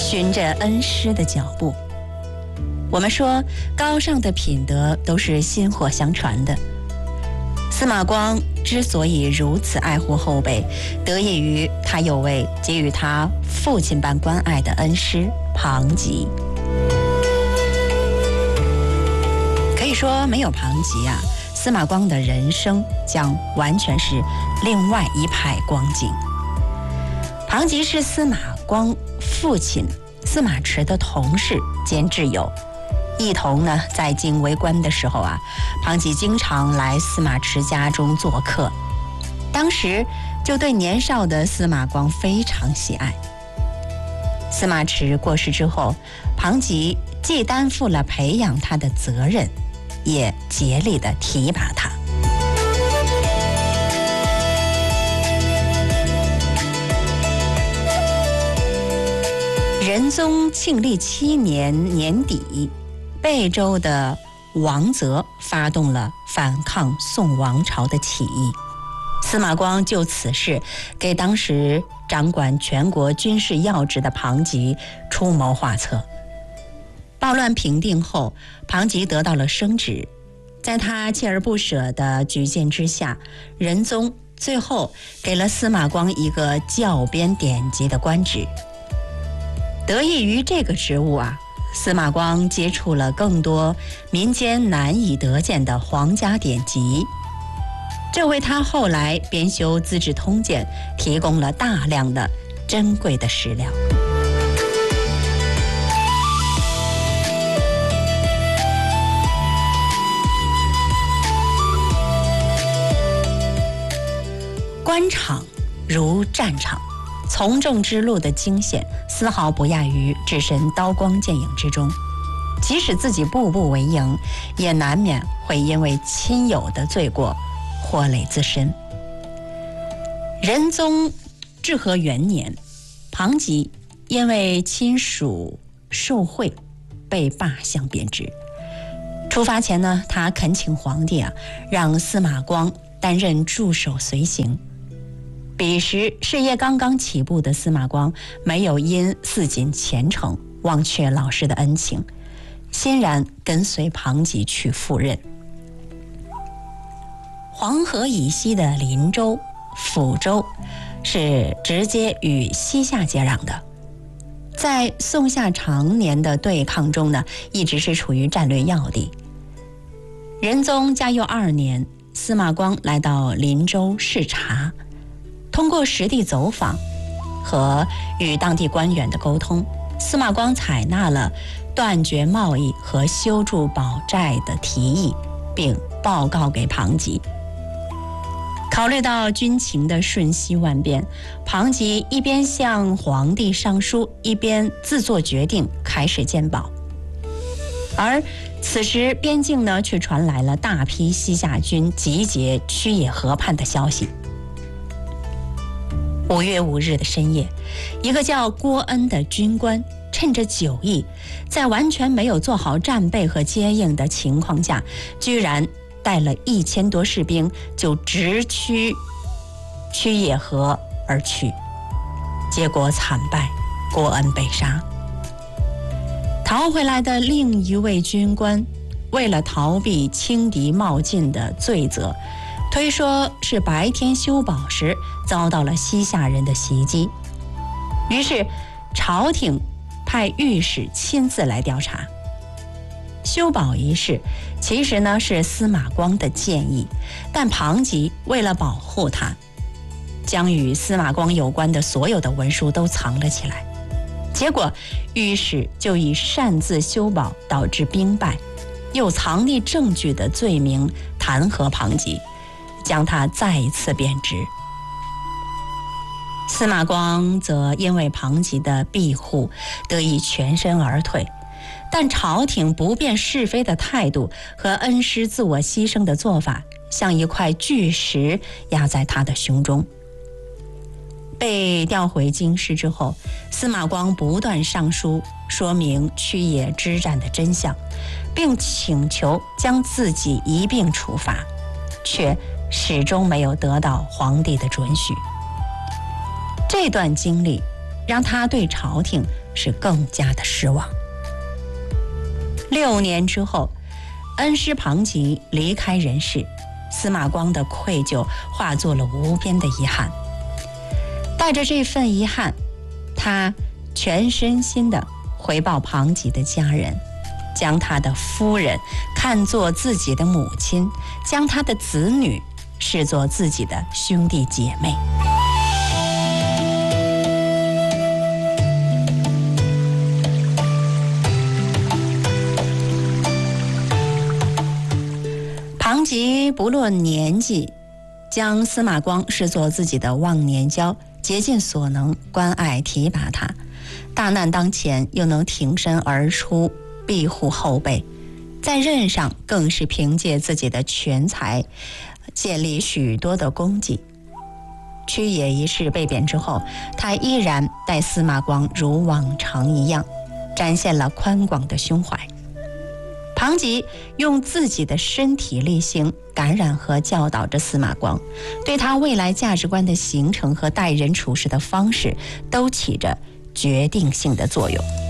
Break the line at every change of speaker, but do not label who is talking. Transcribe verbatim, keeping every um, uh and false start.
循着恩师的脚步。我们说，高尚的品德都是薪火相传的。司马光之所以如此爱护后辈，得益于他有位给予他父亲般关爱的恩师庞吉。可以说，没有庞吉啊，司马光的人生将完全是另外一派光景。庞吉是司马光父亲司马池的同事兼挚友，一同呢在京为官的时候啊，庞吉经常来司马池家中做客，当时就对年少的司马光非常喜爱。司马池过世之后，庞吉既担负了培养他的责任，也竭力的提拔他。仁宗庆历七年年底，贝州的王泽发动了反抗宋王朝的起义，司马光就此事给当时掌管全国军事要职的庞吉出谋划策。暴乱平定后，庞吉得到了升职，在他锲而不舍的举荐之下，仁宗最后给了司马光一个教编典籍的官职。得益于这个职务啊，司马光接触了更多民间难以得见的皇家典籍，这为他后来编修《资治通鉴》提供了大量的珍贵的史料。官场如战场，从政之路的惊险丝毫不亚于置身刀光剑影之中，即使自己步步为营，也难免会因为亲友的罪过祸累自身。仁宗至和元年，庞吉因为亲属受贿被罢相贬职。出发前呢，他恳请皇帝啊，让司马光担任助手随行。彼时事业刚刚起步的司马光没有因伺锦前程忘却老师的恩情，欣然跟随庞吉去赴任。黄河以西的林州、抚州是直接与西夏接壤的，在宋夏常年的对抗中呢，一直是处于战略要地。仁宗嘉佑二年，司马光来到林州视察，通过实地走访和与当地官员的沟通，司马光采纳了断绝贸易和修筑堡寨的提议，并报告给庞吉。考虑到军情的瞬息万变，庞吉一边向皇帝上书，一边自作决定开始建堡。而此时边境呢，却传来了大批西夏军集结曲野河畔的消息。五月五日的深夜，一个叫郭恩的军官趁着酒意，在完全没有做好战备和接应的情况下，居然带了一千多士兵就直趋曲野河而去，结果惨败，郭恩被杀。逃回来的另一位军官为了逃避轻敌冒进的罪责，推说是白天修堡时遭到了西夏人的袭击，于是朝廷派御史亲自来调查。修堡一事其实呢是司马光的建议，但庞吉为了保护他，将与司马光有关的所有的文书都藏了起来，结果御史就以擅自修堡导致兵败，又藏匿证据的罪名弹劾庞吉，将他再一次贬职。司马光则因为庞吉的庇护得以全身而退，但朝廷不辨是非的态度和恩师自我牺牲的做法，像一块巨石压在他的胸中。被调回京师之后，司马光不断上书说明曲野之战的真相，并请求将自己一并处罚，却始终没有得到皇帝的准许。这段经历让他对朝廷是更加的失望。六年之后，恩师庞吉离开人世，司马光的愧疚化作了无边的遗憾。带着这份遗憾，他全身心地回报庞吉的家人，将他的夫人看作自己的母亲，将他的子女视作自己的兄弟姐妹。庞吉不论年纪，将司马光视作自己的忘年交，竭尽所能关爱提拔他，大难当前又能挺身而出庇护后辈，在任上更是凭借自己的全才建立许多的功绩。曲野一事被贬之后，他依然待司马光如往常一样，展现了宽广的胸怀。庞吉用自己的身体力行感染和教导着司马光，对他未来价值观的形成和待人处事的方式都起着决定性的作用。